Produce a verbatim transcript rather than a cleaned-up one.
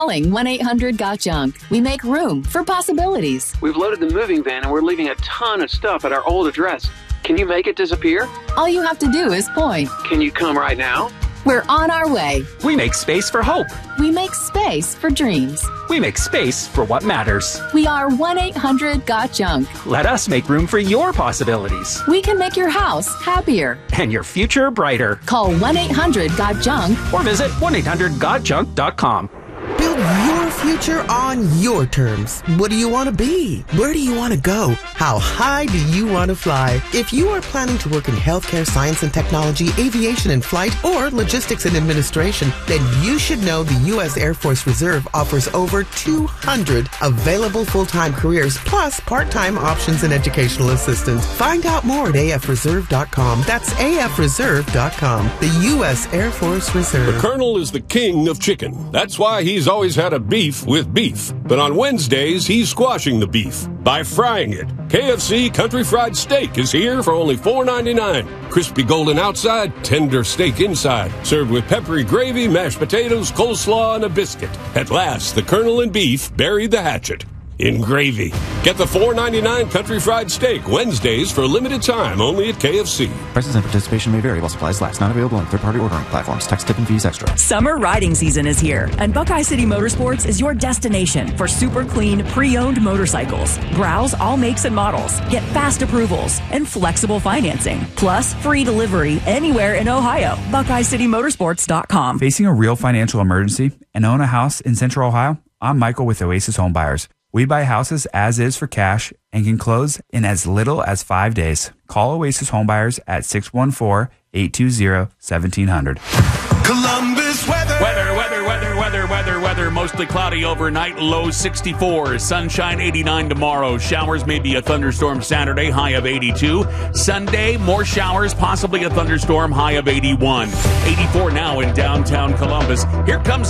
Calling one eight hundred got junk. We make room for possibilities. We've loaded the moving van and we're leaving a ton of stuff at our old address. Can you make it disappear? All you have to do is point. Can you come right now? We're on our way. We make space for hope. We make space for dreams. We make space for what matters. We are one eight hundred got junk. Let us make room for your possibilities. We can make your house happier. And your future brighter. Call one eight hundred got junk. Or visit one eight hundred got junk dot com. Build your future on your terms. What do you want to be? Where do you want to go? How high do you want to fly? If you are planning to work in healthcare, science and technology, aviation and flight, or logistics and administration, then you should know the U S Air Force Reserve offers over two hundred available full-time careers, plus part-time options and educational assistance. Find out more at A F reserve dot com. That's A F reserve dot com. The U S Air Force Reserve. The Colonel is the king of chicken. That's why he's always had a beef with beef. But on Wednesdays, he's squashing the beef by frying it. K F C Country Fried Steak is here for only four ninety-nine. Crispy golden outside, tender steak inside. Served with peppery gravy, mashed potatoes, coleslaw, and a biscuit. At last, the Colonel and beef buried the hatchet in gravy. Get the four ninety-nine Country Fried Steak Wednesdays for a limited time only at K F C. Prices and participation may vary while supplies last. Not available on third-party ordering platforms. Tax, tip, and fees extra. Summer riding season is here, and Buckeye City Motorsports is your destination for super clean, pre-owned motorcycles. Browse all makes and models, get fast approvals, and flexible financing. Plus, free delivery anywhere in Ohio. Buckeye City Motorsports dot com. Facing a real financial emergency and own a house in Central Ohio? I'm Michael with Oasis Home Buyers. We buy houses as is for cash and can close in as little as five days. Call Oasis Homebuyers at six one four, eight two zero, one seven zero zero. Columbus weather. Weather, weather, weather, weather, weather, weather. Mostly cloudy overnight, low sixty-four. Sunshine eighty-nine tomorrow. Showers, maybe a thunderstorm Saturday, high of eighty-two. Sunday, more showers, possibly a thunderstorm, high of eighty-one. eighty-four now in downtown Columbus. Here comes